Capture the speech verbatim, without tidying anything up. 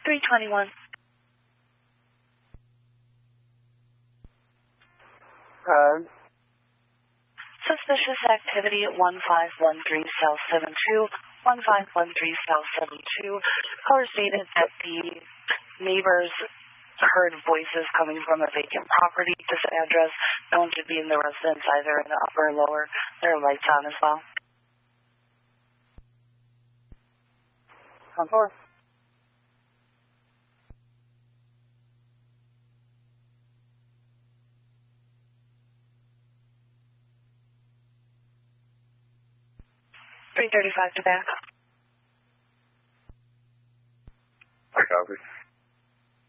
three twenty-one. Uh, Suspicious activity at one five one three South seven two, one five one three South seven two. Caller stated that the neighbors heard voices coming from a vacant property. This address, no one should be in the residence either in the upper or lower. There are lights on as well. On four. three thirty-five to back.